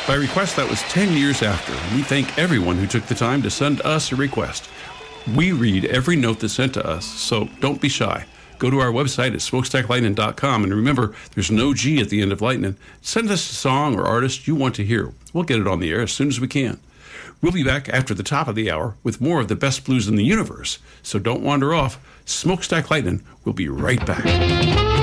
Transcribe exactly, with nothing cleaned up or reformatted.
By request, that was ten years after. We thank everyone who took the time to send us a request. We read every note that's sent to us, so don't be shy. Go to our website at smokestack lightning dot com, and remember, there's no G at the end of Lightning. Send us a song or artist you want to hear. We'll get it on the air as soon as we can. We'll be back after the top of the hour with more of the best blues in the universe, so don't wander off. Smokestack Lightning will be right back.